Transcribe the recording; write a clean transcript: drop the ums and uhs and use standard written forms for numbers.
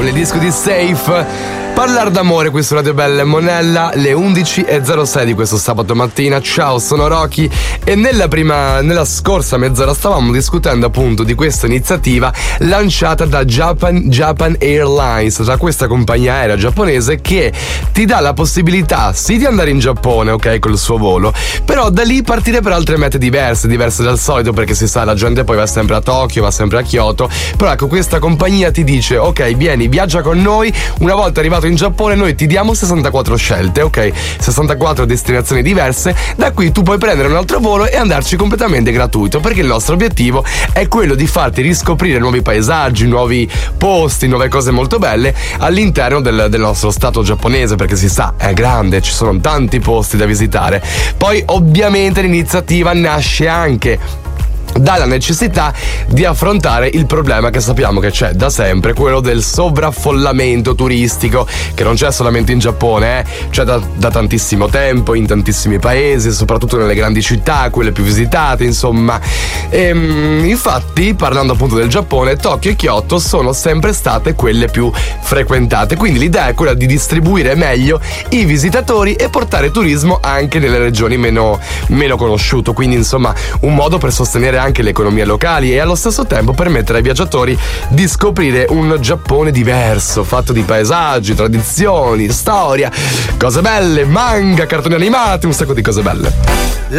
nel disco di Safe. Parlare d'amore qui su Radio Bella e Monella, le 11.06 di questo sabato mattina. Ciao, sono Rocky e nella scorsa mezz'ora stavamo discutendo appunto di questa iniziativa lanciata da Japan Airlines, da questa compagnia aerea giapponese che ti dà la possibilità sì di andare in Giappone, ok, col suo volo, però da lì partire per altre mete diverse dal solito, perché si sa, la gente poi va sempre a Tokyo, va sempre a Kyoto, però ecco, questa compagnia ti dice ok, vieni, viaggia con noi, una volta arrivato in Giappone noi ti diamo 64 scelte, ok, 64 destinazioni diverse, da qui tu puoi prendere un altro volo e andarci completamente gratuito, perché il nostro obiettivo è quello di farti riscoprire nuovi paesaggi, nuovi posti, nuove cose molto belle all'interno del nostro stato giapponese, perché si sa, è grande, ci sono tanti posti da visitare. Poi ovviamente l'iniziativa nasce anche dalla necessità di affrontare il problema che sappiamo che c'è da sempre, quello del sovraffollamento turistico, che non c'è solamente in Giappone, c'è da tantissimo tempo in tantissimi paesi, soprattutto nelle grandi città, quelle più visitate, insomma. Infatti, parlando appunto del Giappone, Tokyo e Kyoto sono sempre state quelle più frequentate, quindi l'idea è quella di distribuire meglio i visitatori e portare turismo anche nelle regioni meno conosciute, quindi insomma un modo per sostenere anche le economie locali e allo stesso tempo permettere ai viaggiatori di scoprire un Giappone diverso, fatto di paesaggi, tradizioni, storia, cose belle, manga, cartoni animati, un sacco di cose belle.